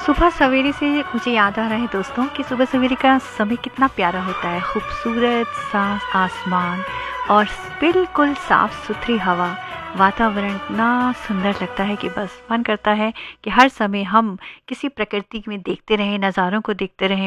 सुबह सवेरे से मुझे याद आ रहा है दोस्तों कि सुबह सवेरे का समय कितना प्यारा होता है। खूबसूरत सा आसमान और बिल्कुल साफ़ सुथरी हवा, वातावरण इतना सुंदर लगता है कि बस मन करता है कि हर समय हम किसी प्रकृति में देखते रहें, नज़ारों को देखते रहें।